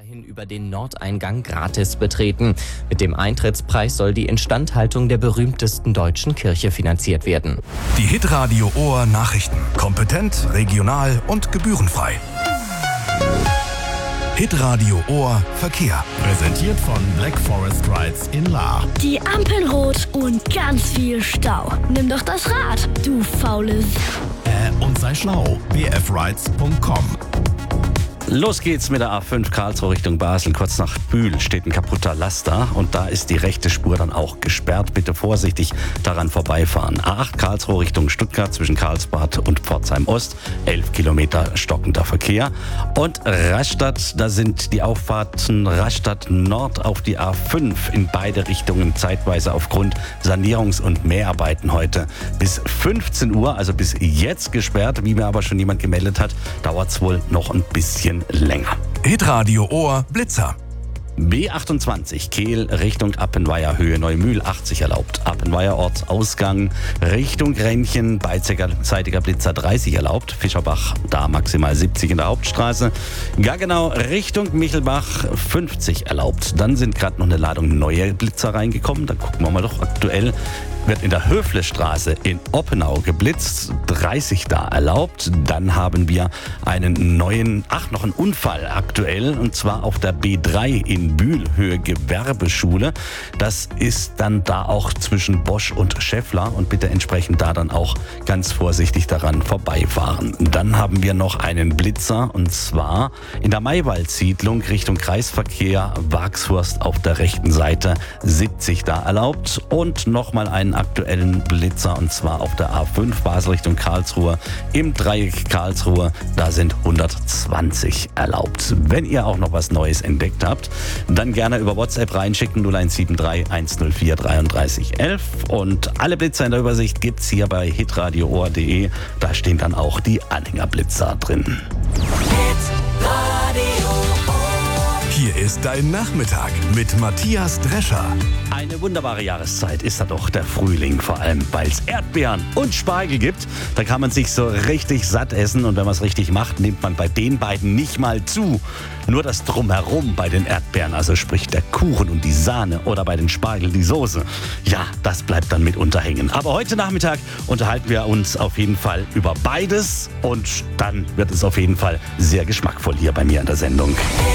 weiterhin über den Nordeingang gratis betreten. Mit dem Eintrittspreis soll die Instandhaltung der berühmtesten deutschen Kirche finanziert werden. Die Hitradio Ohr Nachrichten. Kompetent, regional und gebührenfrei. Hitradio Ohr Verkehr. Präsentiert von Black Forest Rides in Lahr. Die Ampel rot und ganz viel Stau. Nimm doch das Rad, du faules. Und sei schlau. bfrides.com. Los geht's mit der A5 Karlsruhe Richtung Basel. Kurz nach Bühl steht ein kaputter Laster und da ist die rechte Spur dann auch gesperrt. Bitte vorsichtig daran vorbeifahren. A8 Karlsruhe Richtung Stuttgart zwischen Karlsbad und Pforzheim Ost. 11 Kilometer stockender Verkehr. Und Rastatt, da sind die Auffahrten Rastatt Nord auf die A5 in beide Richtungen zeitweise aufgrund Sanierungs- und Mäharbeiten heute bis 15 Uhr, also bis jetzt gesperrt. Wie mir aber schon jemand gemeldet hat, dauert's wohl noch ein bisschen länger. Hitradio Ohr Blitzer. B28 Kehl Richtung Appenweier Höhe Neumühl 80 erlaubt. Appenweier Ortsausgang Richtung Grenchen beidseitiger Blitzer 30 erlaubt. Fischerbach da maximal 70 in der Hauptstraße. Gaggenau Richtung Michelbach 50 erlaubt. Dann sind gerade noch eine Ladung neue Blitzer reingekommen. Da gucken wir mal doch aktuell. Wird in der Höflestraße in Oppenau geblitzt, 30 da erlaubt. Dann haben wir einen neuen, noch einen Unfall aktuell, und zwar auf der B3 in Bühl, Höhe Gewerbeschule. Das ist dann da auch zwischen Bosch und Schaeffler und bitte entsprechend da dann auch ganz vorsichtig daran vorbeifahren. Dann haben wir noch einen Blitzer, und zwar in der Maywald-Siedlung Richtung Kreisverkehr Wagshurst auf der rechten Seite 70 da erlaubt und nochmal einen aktuellen Blitzer, und zwar auf der A5 Basel Richtung Karlsruhe im Dreieck Karlsruhe, da sind 120 erlaubt. Wenn ihr auch noch was Neues entdeckt habt, dann gerne über WhatsApp reinschicken 0173 104 33 11 und alle Blitzer in der Übersicht gibt's hier bei hitradioohr.de, da stehen dann auch die Anhängerblitzer drin. Hier ist dein Nachmittag mit Matthias Drescher. Eine wunderbare Jahreszeit ist da doch der Frühling, vor allem weil es Erdbeeren und Spargel gibt. Da kann man sich so richtig satt essen, und wenn man es richtig macht, nimmt man bei den beiden nicht mal zu. Nur das Drumherum bei den Erdbeeren, also sprich der Kuchen und die Sahne, oder bei den Spargel die Soße. Ja, das bleibt dann mitunter hängen. Aber heute Nachmittag unterhalten wir uns auf jeden Fall über beides, und dann wird es auf jeden Fall sehr geschmackvoll hier bei mir in der Sendung.